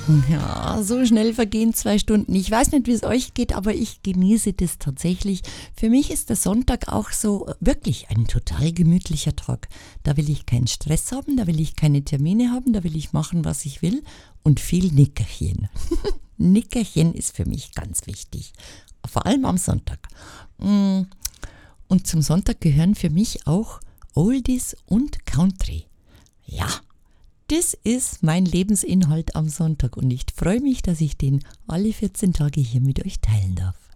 Ja, so schnell vergehen 2 Stunden. Ich weiß nicht, wie es euch geht, aber ich genieße das tatsächlich. Für mich ist der Sonntag auch so wirklich ein total gemütlicher Tag. Da will ich keinen Stress haben, da will ich keine Termine haben, da will ich machen, was ich will und viel Nickerchen. Nickerchen ist für mich ganz wichtig, vor allem am Sonntag. Und zum Sonntag gehören für mich auch Oldies und Country. Ja, das ist mein Lebensinhalt am Sonntag und ich freue mich, dass ich den alle 14 Tage hier mit euch teilen darf.